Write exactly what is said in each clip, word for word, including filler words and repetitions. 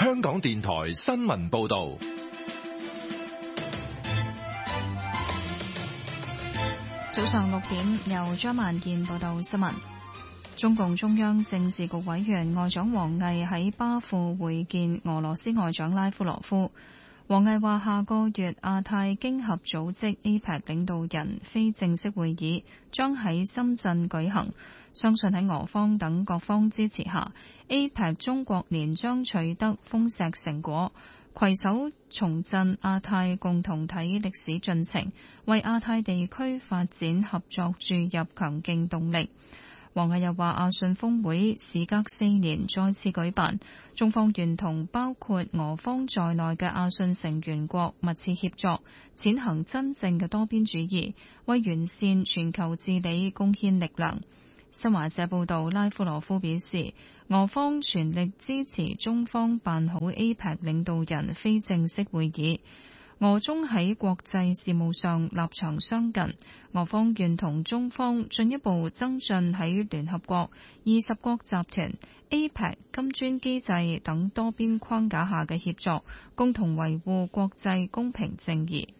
香港電台新聞報道。 早上六點，由張萬燕報道新聞。中共中央政治局委員外長王毅喺巴庫會見俄羅斯外長拉夫羅夫。王毅話：下個月亞太經合組織 A P E C 領導人非正式會議將喺深圳舉行，相信喺俄方等各方支持下 ，A P E C 中國年將取得豐碩成果，攜手重振亞太共同體歷史進程，為亞太地區發展合作注入強勁動力。王毅又話：亞信峰會時隔四年再次舉辦，中方願同包括俄方在內嘅亞信成員國密切協作，踐行真正嘅多邊主義，為完善全球治理貢獻力量。新華社報道，拉夫羅夫表示，俄方全力支持中方辦好 A P E C 領導人非正式會議。俄中喺國際事務上立場相近，俄方願同中方進一步增進喺聯合國、二十國集團、A P E C、金磚機制等多邊框架下嘅協作，共同維護國際公平正義。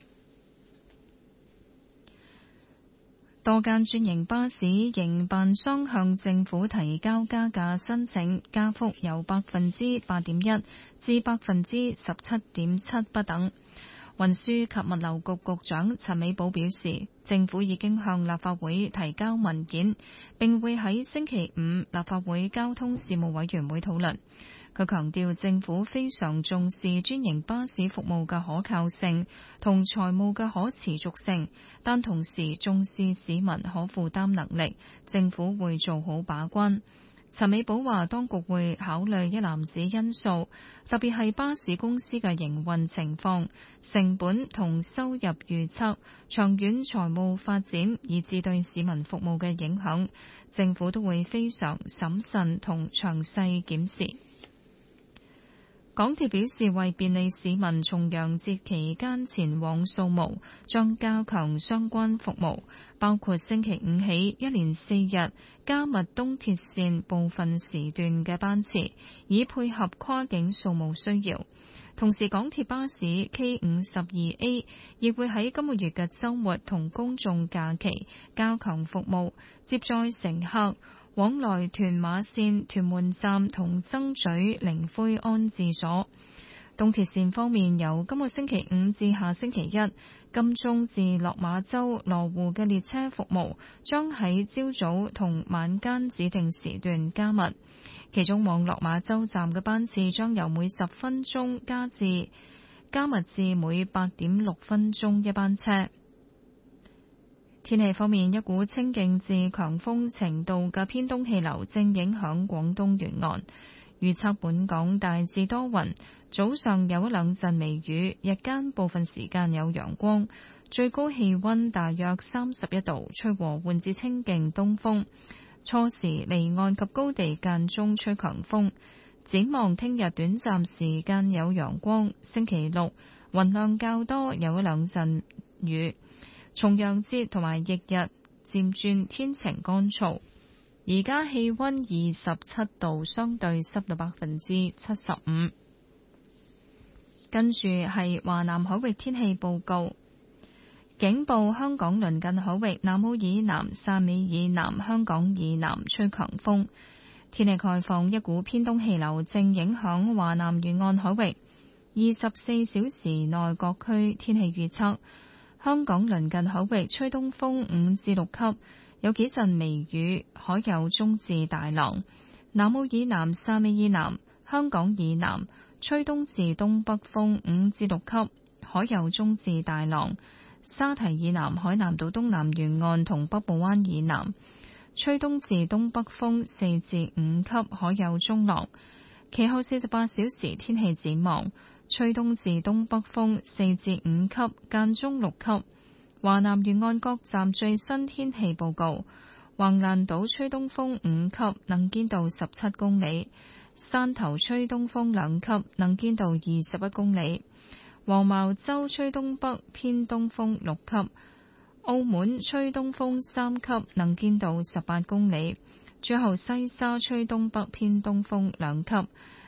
多間專營巴士營辦商向政府提交加價申請，加幅由百分之八點一至百分之十七點七不等。運輸及物流局局長陳美寶表示，政府已經向立法會提交文件，並會喺星期五立法會交通事務委員會討論。佢強調，政府非常重視專營巴士服務嘅可靠性同財務嘅可持續性，但同時重視市民可負擔能力，政府會做好把關。陳美寶話，當局會考慮一籃子因素，特別係巴士公司嘅營運情況、成本同收入預測、長遠財務發展，以至對市民服務嘅影響，政府都會非常審慎同詳細檢視。港鐵表示，為便利市民重陽節期間前往掃墓，將加強相關服務，包括星期五起一連四日加密東鐵線部分時段嘅班次，以配合跨境掃墓需要。同時，港鐵巴士 K 五十二 A 亦會喺今個月嘅週末同公眾假期加強服務，接載乘客往來屯馬線屯門站同曾咀靈灰安置所。東鐵線方面，由今個星期五至下星期一，金鐘至落馬洲羅湖嘅列車服務將喺朝早同晚間指定時段加密，其中往落馬洲站嘅班次將由每十分鐘加至加密至每八點六分鐘一班車。天氣方面，一股清勁至強風程度嘅偏東氣流正影響廣東沿岸，預測本港大致多雲，早上有一兩陣微雨，日間部分時間有陽光，最高氣溫大約三十一度，吹和緩至清勁東風，初時離岸及高地間中吹強風。展望聽日短暫時間有陽光，星期六雲量較多，有一兩陣雨。重陽節同埋翌日漸轉天晴乾燥，而家氣溫二十七度，相對濕度百分之七十五。跟住係華南海域天氣報告，警報：香港鄰近海域南澳以南、汕尾以南、香港以南吹強風。天氣概況：一股偏東氣流正影響華南沿岸海域，二十四小時內各區天氣預測。香港鄰近海域吹東風五至六級，有幾陣微雨，海有中至大浪。南澳以南、汕尾以南、香港以南吹東至東北風五至六級，海有中至大浪。沙堤以南、海南島東南沿岸同北部灣以南吹東至東北風四至五級，海有中浪。其後四十八小時天氣展望。吹東至東北風四至五級，間中六級。華南沿岸各站最新天氣報告：橫瀾島吹東風五級，能見度十七公里；汕頭吹東風兩級，能見度二十一公里；黃茅洲吹東北偏東風六級；澳門吹東風三級，能見度十八公里；最後西沙吹東北偏東風兩級。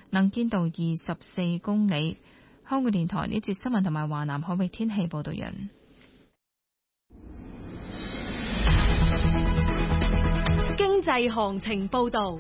能見度二十四公里。香港電台呢節新聞同埋華南海域天氣報道人。 經濟行情報道。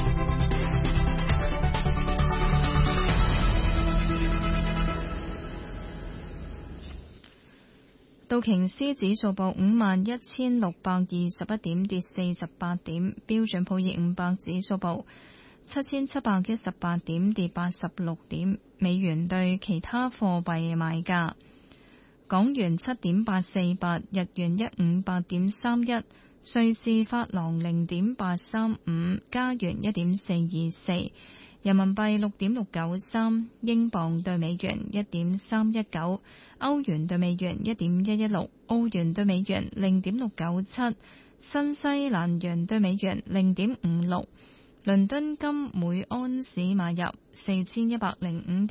道瓊斯指數報五萬一千六百二十一點，跌四十八點。標準普爾五百指數報七千七百一十八點，跌八十六點。美元對其他貨幣賣價：港元七點八四八，日元一五八點三一，瑞士法郎零點八三五，加元一點四二四。人民幣六點六九三，英鎊對美元一點三一九，歐元對美元一點一一六，澳元對美元零點六九七，新西蘭元對美元零點五六。倫敦金每安士買入四千一百零五點